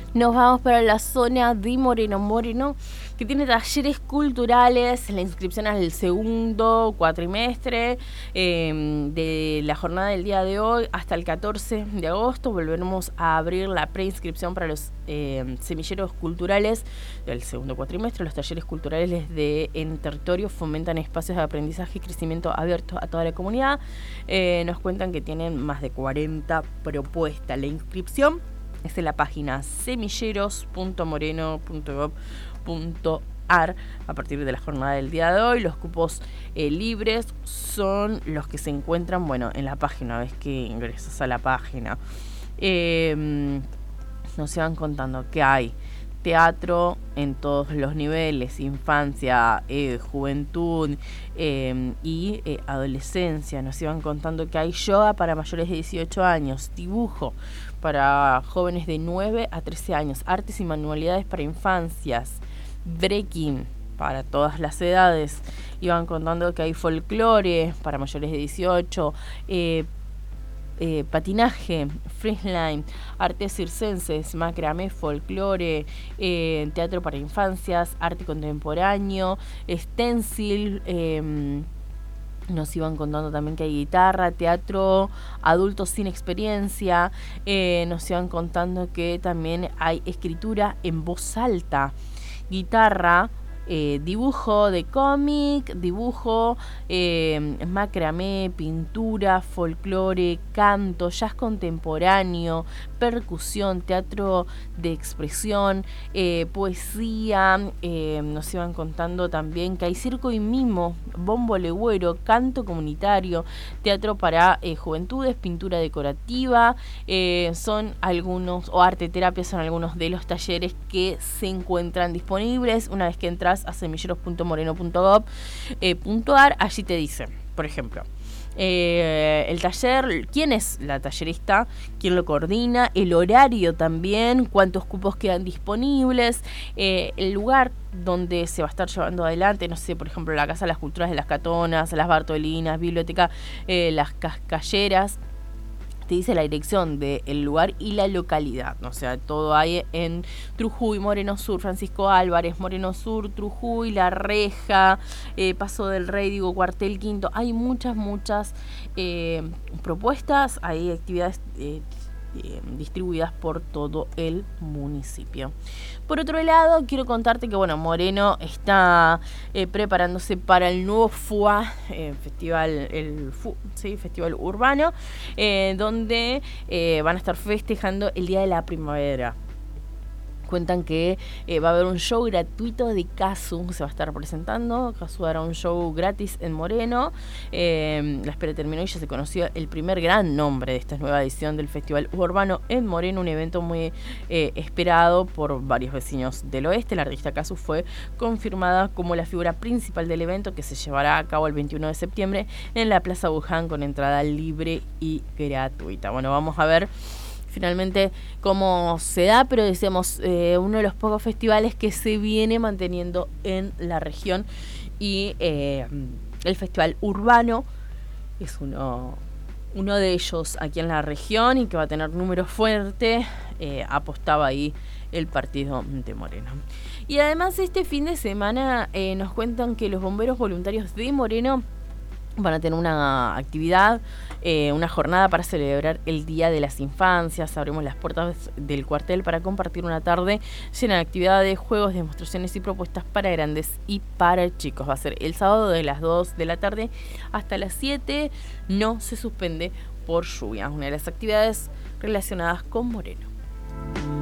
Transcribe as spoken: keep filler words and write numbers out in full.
Nos vamos para la zona de Moreno. Moreno, que tiene talleres culturales. La inscripción es el segundo cuatrimestre eh, de la jornada del día de hoy hasta el catorce de agosto. Volveremos a abrir la preinscripción para los eh, semilleros culturales del segundo cuatrimestre. Los talleres culturales de en territorio fomentan espacios de aprendizaje y crecimiento abiertos a toda la comunidad. Eh, nos cuentan que tienen más de cuarenta propuestas. La inscripción es en la página semilleros punto moreno punto gob punto ar. A partir de la jornada del día de hoy, los cupos eh, libres son los que se encuentran, bueno, en la página. Una vez que ingresas a la página, eh, nos iban contando que hay teatro en todos los niveles: infancia, eh, juventud eh, y eh, adolescencia. Nos iban contando que hay yoga para mayores de dieciocho años, dibujo para jóvenes de nueve a trece años, artes y manualidades para infancias, breaking para todas las edades. Iban contando que hay folclore para mayores de dieciocho, eh, Eh, patinaje, freestyle, artes circenses, macramé, folclore, eh, teatro para infancias, arte contemporáneo, stencil. Eh, nos iban contando también que hay guitarra, teatro, adultos sin experiencia. Eh, nos iban contando que también hay escritura en voz alta, guitarra, Eh, dibujo de cómic, dibujo, eh, macramé, pintura, folclore, canto, jazz contemporáneo, percusión, teatro de expresión, eh, poesía. Eh, nos iban contando también que hay circo y mimo, bombo legüero, canto comunitario, teatro para eh, juventudes, pintura decorativa. Eh, son algunos, o arte terapia, son algunos de los talleres que se encuentran disponibles. Una vez que entras a semilleros punto moreno punto gob punto ar, allí te dice, por ejemplo, eh, el taller, quién es la tallerista, quién lo coordina, el horario también, cuántos cupos quedan disponibles, eh, el lugar donde se va a estar llevando adelante, no sé, por ejemplo, la Casa de las Culturas de las Catonas, las Bartolinas, Biblioteca eh, Las Cascalleras. Te dice la dirección del lugar y la localidad. O sea, todo hay en Trujuy, Moreno Sur, Francisco Álvarez, Moreno Sur, Trujuy, La Reja, eh, Paso del Rey, digo, Cuartel Quinto. Hay muchas, muchas eh, propuestas, hay actividades eh, eh, distribuidas por todo el municipio. Por otro lado, quiero contarte que, bueno, Moreno está eh, preparándose para el nuevo F U A, eh, festival, el F U, sí, Festival Urbano, eh, donde eh, van a estar festejando el Día de la Primavera. Cuentan que eh, va a haber un show gratuito de Casu, se va a estar presentando. Casu hará un show gratis en Moreno. Eh, la espera terminó y ya se conoció el primer gran nombre de esta nueva edición del Festival Urbano en Moreno, un evento muy eh, esperado por varios vecinos del oeste. La artista Casu fue confirmada como la figura principal del evento, que se llevará a cabo el veintiuno de septiembre en la Plaza Buján, con entrada libre y gratuita. Bueno, vamos a ver finalmente cómo se da, pero decíamos, eh, uno de los pocos festivales que se viene manteniendo en la región, y eh, el Festival Urbano es uno, uno de ellos aquí en la región y que va a tener números fuertes. Eh, apostaba ahí el partido de Moreno. Y además este fin de semana eh, nos cuentan que los bomberos voluntarios de Moreno van a tener una actividad, eh, una jornada para celebrar el Día de las Infancias. Abrimos las puertas del cuartel para compartir una tarde llena de actividades, juegos, demostraciones y propuestas para grandes y para chicos. Va a ser el sábado de las dos de la tarde hasta las siete. No se suspende por lluvia. Una de las actividades relacionadas con Moreno.